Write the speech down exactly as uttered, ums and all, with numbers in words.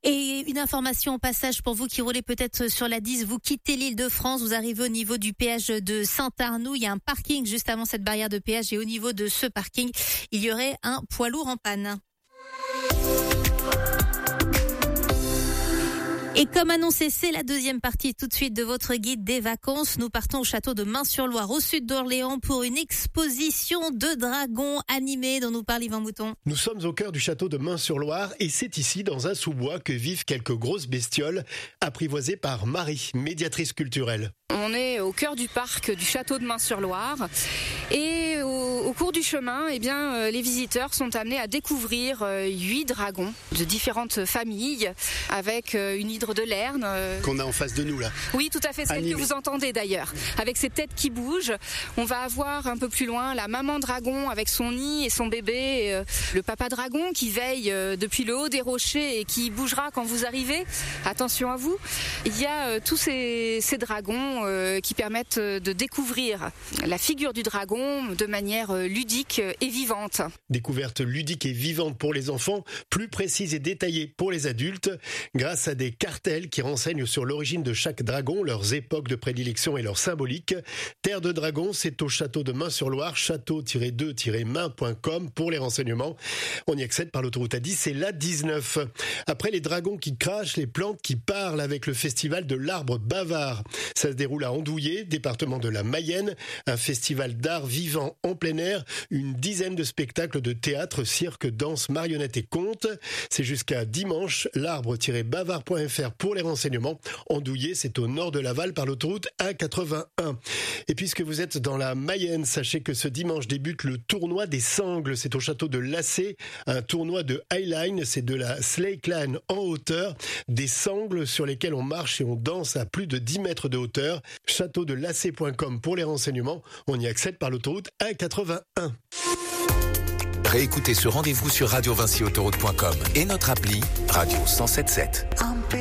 Et une information au passage pour vous qui roulez peut-être sur la dix, vous quittez l'Île-de-France, vous arrivez au niveau du péage de Saint-Arnoux, il y a un parking juste avant cette barrière de péage et au niveau de ce parking, il y aurait un poids lourd en panne. Et comme annoncé, c'est la deuxième partie tout de suite de votre guide des vacances. Nous partons au château de Main-sur-Loire, au sud d'Orléans, pour une exposition de dragons animés dont nous parle Yvan Mouton. Nous sommes au cœur du château de Main-sur-Loire et c'est ici, dans un sous-bois, que vivent quelques grosses bestioles apprivoisées par Marie, médiatrice culturelle. On est au cœur du parc du château de Main-sur-Loire et au, au cours du chemin, eh bien, euh, les visiteurs sont amenés à découvrir euh, huit dragons de différentes familles avec euh, une hydre de Lerne. Euh... Qu'on a en face de nous là. Oui, tout à fait, celle Animé. que vous entendez d'ailleurs. Avec ses têtes qui bougent, on va avoir un peu plus loin la maman dragon avec son nid et son bébé, et, euh, le papa dragon qui veille euh, depuis le haut des rochers et qui bougera quand vous arrivez. Attention à vous. Il y a euh, tous ces, ces dragons euh, qui permettent de découvrir la figure du dragon de manière ludique et vivante. Découverte ludique et vivante pour les enfants, plus précise et détaillée pour les adultes, grâce à des cartels qui renseignent sur l'origine de chaque dragon, leurs époques de prédilection et leur symbolique. Terre de Dragons, c'est au château de Main-sur-Loire, château tiret deux tiret main point com pour les renseignements. On y accède par l'autoroute A dix et l'A dix-neuf. Après les dragons qui crachent, les plantes qui parlent avec le festival de l'arbre bavard. Ça se déroule à Andouillé, département de la Mayenne, un festival d'art vivant en plein air, une dizaine de spectacles de théâtre, cirque, danse, marionnettes et contes. C'est jusqu'à dimanche, l'arbre tiret bavard point f r pour les renseignements. Andouillé, c'est au nord de Laval par l'autoroute A quatre-vingt-un. Et puisque vous êtes dans la Mayenne, sachez que ce dimanche débute le tournoi des sangles. C'est au château de Lacé, un tournoi de highline, c'est de la slackline en hauteur, des sangles sur lesquelles on marche et on danse à plus de dix mètres de hauteur. château de lacé point com pour les renseignements. On y accède par l'autoroute A quatre-vingt-un. Réécoutez ce rendez-vous sur radio vinci autoroute point com et notre appli Radio cent sept sept.